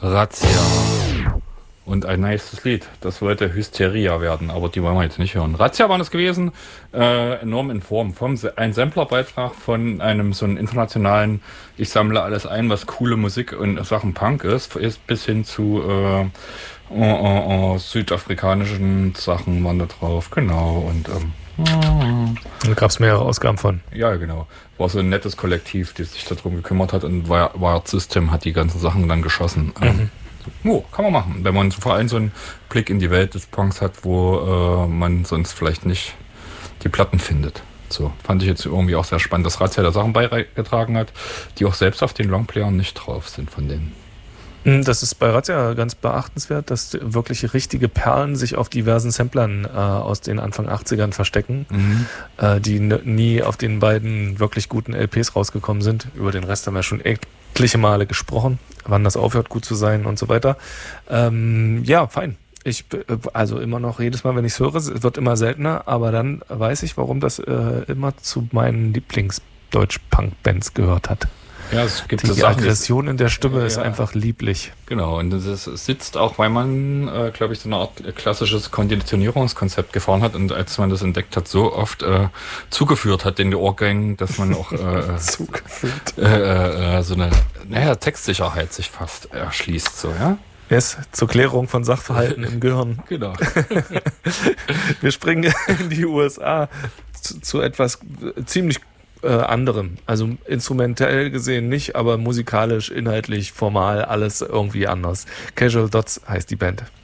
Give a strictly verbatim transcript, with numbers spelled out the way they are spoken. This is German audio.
Razzia. Und ein nächstes Lied. Das wollte Hysteria werden, aber die wollen wir jetzt nicht hören. Razzia war das gewesen, äh, enorm in Form. Vom, ein Samplerbeitrag von einem so einen internationalen, ich sammle alles ein, was coole Musik und Sachen Punk ist, ist bis hin zu äh, oh, oh, oh, südafrikanischen Sachen waren da drauf. Genau. Und ähm, da gab es mehrere Ausgaben von. Ja, genau. War so ein nettes Kollektiv, das sich darum gekümmert hat, und Wired System hat die ganzen Sachen dann geschossen. Mhm. Ähm, Oh, kann man machen, wenn man vor allem so einen Blick in die Welt des Punks hat, wo äh, man sonst vielleicht nicht die Platten findet. So, fand ich jetzt irgendwie auch sehr spannend, dass Razzia da Sachen beigetragen hat, die auch selbst auf den Longplayern nicht drauf sind von denen. Das ist bei Razzia ganz beachtenswert, dass wirklich richtige Perlen sich auf diversen Samplern äh, aus den Anfang achtzigern verstecken, mhm. äh, die n- nie auf den beiden wirklich guten L Ps rausgekommen sind. Über den Rest haben wir schon etliche Male gesprochen, wann das aufhört gut zu sein und so weiter. Ähm, ja, fein. Ich, also immer noch jedes Mal, wenn ich es höre, es wird immer seltener, aber dann weiß ich, warum das äh, immer zu meinen Lieblings-Deutsch-Punk-Bands gehört hat. Ja, es gibt die, so die Sachen, Aggression in der Stimme ja, ist einfach lieblich. Genau, und es sitzt auch, weil man, äh, glaube ich, so eine Art klassisches Konditionierungskonzept gefahren hat und als man das entdeckt hat, so oft äh, zugeführt hat in die Ohrgängen, dass man auch äh, zugeführt. Äh, äh, so eine, naja, Textsicherheit sich fast erschließt, so, ja? Yes, zur Klärung von Sachverhalten im Gehirn. Genau. Wir springen in die U S A zu, zu etwas ziemlich äh, anderem. Also instrumentell gesehen nicht, aber musikalisch, inhaltlich, formal, alles irgendwie anders. Casual Dots heißt die Band.